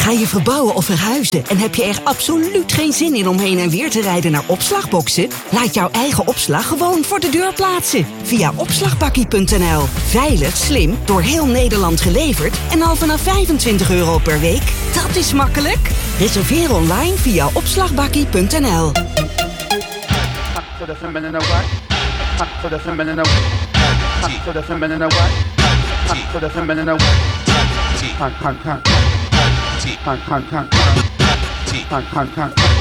Ga je verbouwen of verhuizen en heb je er absoluut geen zin in om heen en weer te rijden naar opslagboxen? Laat jouw eigen opslag gewoon voor de deur plaatsen. Via opslagbakkie.nl. Veilig, slim, door heel Nederland geleverd en al vanaf €25 per week. Dat is makkelijk. Reserveer online via opslagbakkie.nl. Hunt.